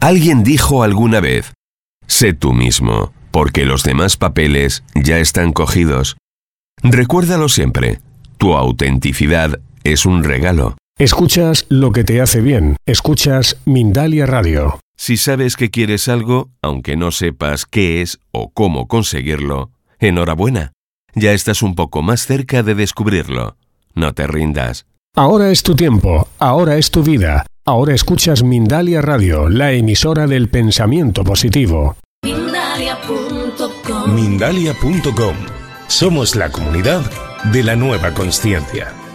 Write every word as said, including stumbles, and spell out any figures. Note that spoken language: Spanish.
Alguien dijo alguna vez: sé tú mismo, porque los demás papeles ya están cogidos. Recuérdalo siempre, tu autenticidad es un regalo. Escuchas lo que te hace bien. Escuchas Mindalia Radio. Si sabes que quieres algo, aunque no sepas qué es o cómo conseguirlo, enhorabuena. Ya estás un poco más cerca de descubrirlo. No te rindas. Ahora es tu tiempo, ahora es tu vida. Ahora escuchas Mindalia Radio, la emisora del pensamiento positivo. Mindalia punto com. Mindalia punto com. Somos la comunidad de la nueva consciencia.